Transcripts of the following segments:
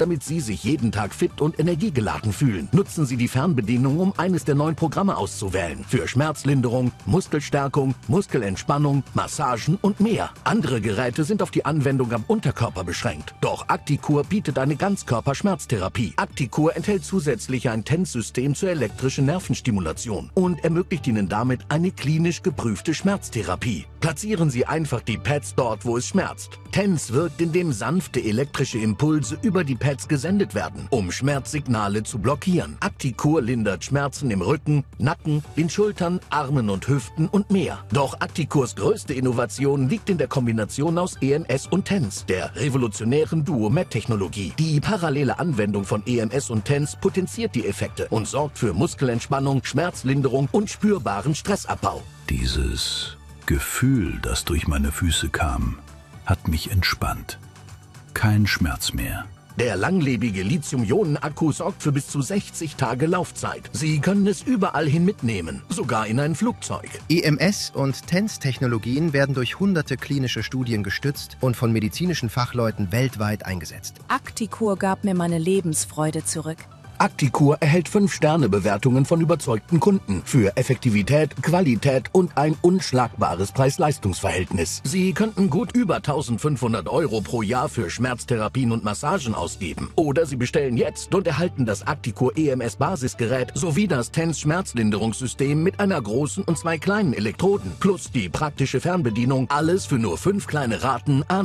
damit Sie sich jeden Tag fit und energiegeladen fühlen. Nutzen Sie die Fernbedienung, um eines der 9 Programme auszuwählen. Für Schmerzlinderung, Muskelstärkung, Muskelentspannung, Massagen und mehr. Andere Geräte sind auf die Anwendung am Unterkörper beschränkt. Doch Acticur bietet eine Ganzkörper-Schmerztherapie. Acticur enthält zusätzlich ein TENS-System zur elektrischen Nervenstimulation und ermöglicht Ihnen damit eine klinisch geprüfte Schmerztherapie. Platzieren Sie einfach die Pads dort, wo es schmerzt. TENS wirkt, indem sanfte elektrische Impulse über die Pads gesendet werden, um Schmerzsignale zu blockieren. Acticur lindert Schmerzen im Rücken, Nacken, den Schultern, Armen und Hüften und mehr. Doch Acticurs größte Innovation liegt in der Kombination aus EMS und TENS, der revolutionären Duo-Med-Technologie. Die parallele Anwendung von EMS und TENS potenziert die Effekte und sorgt für Muskelentspannung, Schmerzlinderung und spürbaren Stressabbau. Dieses Gefühl, das durch meine Füße kam, hat mich entspannt. Kein Schmerz mehr. Der langlebige Lithium-Ionen-Akku sorgt für bis zu 60 Tage Laufzeit. Sie können es überall hin mitnehmen, sogar in ein Flugzeug. EMS- und TENS-Technologien werden durch hunderte klinische Studien gestützt und von medizinischen Fachleuten weltweit eingesetzt. Acticur gab mir meine Lebensfreude zurück. Acticur erhält 5-Sterne-Bewertungen von überzeugten Kunden für Effektivität, Qualität und ein unschlagbares Preis-Leistungs-Verhältnis. Sie könnten gut über 1.500 € pro Jahr für Schmerztherapien und Massagen ausgeben. Oder Sie bestellen jetzt und erhalten das Acticur EMS-Basisgerät sowie das TENS-Schmerzlinderungssystem mit einer großen und 2 kleinen Elektroden plus die praktische Fernbedienung. Alles für nur 5 kleine Raten à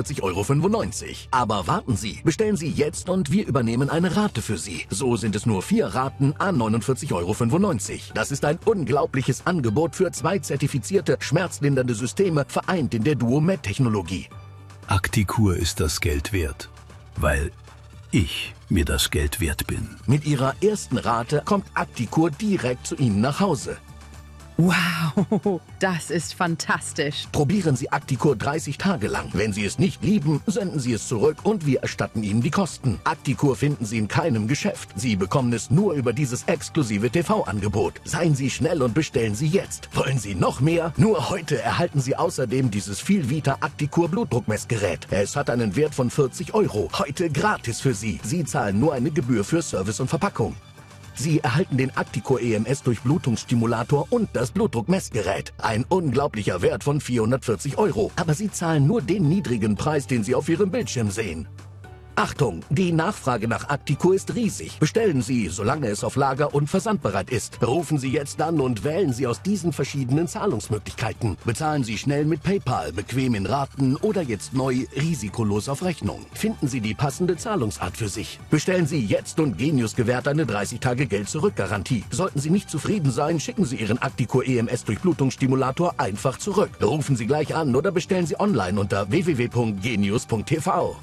49,95 €. Aber warten Sie, bestellen Sie jetzt und wir übernehmen eine Rate für Sie. So sind es nur 4 Raten à 49,95 €. Das ist ein unglaubliches Angebot für 2 zertifizierte, schmerzlindernde Systeme, vereint in der Duo-Med-Technologie. Acticur ist das Geld wert, weil ich mir das Geld wert bin. Mit Ihrer ersten Rate kommt Acticur direkt zu Ihnen nach Hause. Wow, das ist fantastisch. Probieren Sie Acticur 30 Tage lang. Wenn Sie es nicht lieben, senden Sie es zurück und wir erstatten Ihnen die Kosten. Acticur finden Sie in keinem Geschäft. Sie bekommen es nur über dieses exklusive TV-Angebot. Seien Sie schnell und bestellen Sie jetzt. Wollen Sie noch mehr? Nur heute erhalten Sie außerdem dieses Vielvita Acticur Blutdruckmessgerät. Es hat einen Wert von 40 €. Heute gratis für Sie. Sie zahlen nur eine Gebühr für Service und Verpackung. Sie erhalten den Acticur EMS Durchblutungsstimulator und das Blutdruckmessgerät. Ein unglaublicher Wert von 440 €. Aber Sie zahlen nur den niedrigen Preis, den Sie auf Ihrem Bildschirm sehen. Achtung, die Nachfrage nach Acticur ist riesig. Bestellen Sie, solange es auf Lager und versandbereit ist. Rufen Sie jetzt an und wählen Sie aus diesen verschiedenen Zahlungsmöglichkeiten. Bezahlen Sie schnell mit PayPal, bequem in Raten oder jetzt neu risikolos auf Rechnung. Finden Sie die passende Zahlungsart für sich. Bestellen Sie jetzt und Genius gewährt eine 30-Tage-Geld-Zurück-Garantie. Sollten Sie nicht zufrieden sein, schicken Sie Ihren Acticur EMS Durchblutungsstimulator einfach zurück. Rufen Sie gleich an oder bestellen Sie online unter www.genius.tv.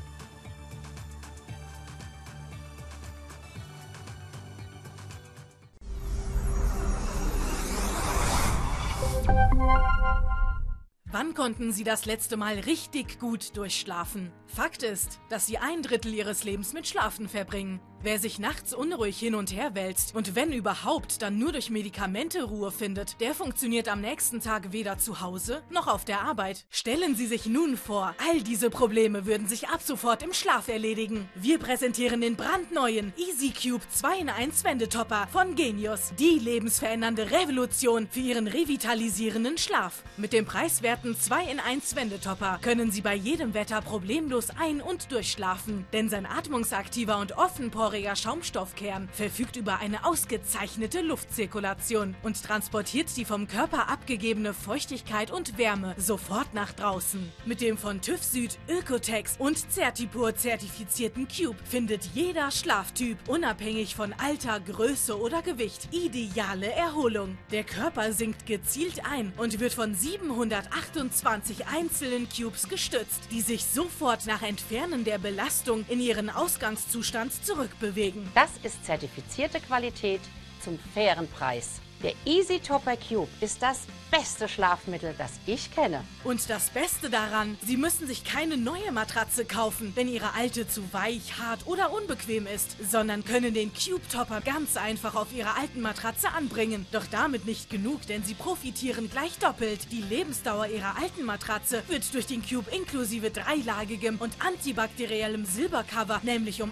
Wann konnten Sie das letzte Mal richtig gut durchschlafen? Fakt ist, dass Sie 1/3 Ihres Lebens mit Schlafen verbringen. Wer sich nachts unruhig hin und her wälzt und wenn überhaupt dann nur durch Medikamente Ruhe findet, der funktioniert am nächsten Tag weder zu Hause noch auf der Arbeit. Stellen Sie sich nun vor, all diese Probleme würden sich ab sofort im Schlaf erledigen. Wir präsentieren den brandneuen EasyCube 2-in-1 Wendetopper von Genius. Die lebensverändernde Revolution für Ihren revitalisierenden Schlaf. Mit dem preiswerten 2-in-1 Wendetopper können Sie bei jedem Wetter problemlos ein- und durchschlafen. Denn sein atmungsaktiver und offenporiger Schaumstoffkern verfügt über eine ausgezeichnete Luftzirkulation und transportiert die vom Körper abgegebene Feuchtigkeit und Wärme sofort nach draußen. Mit dem von TÜV Süd, Ökotex und Certipur zertifizierten Cube findet jeder Schlaftyp, unabhängig von Alter, Größe oder Gewicht, ideale Erholung. Der Körper sinkt gezielt ein und wird von 728 einzelnen Cubes gestützt, die sich sofort nach Entfernen der Belastung in ihren Ausgangszustand zurückbewegen. Das ist zertifizierte Qualität zum fairen Preis. Der Easy Topper Cube ist das beste Schlafmittel, das ich kenne. Und das Beste daran, Sie müssen sich keine neue Matratze kaufen, wenn Ihre alte zu weich, hart oder unbequem ist, sondern können den Cube Topper ganz einfach auf Ihrer alten Matratze anbringen. Doch damit nicht genug, denn Sie profitieren gleich doppelt. Die Lebensdauer Ihrer alten Matratze wird durch den Cube inklusive dreilagigem und antibakteriellem Silbercover nämlich um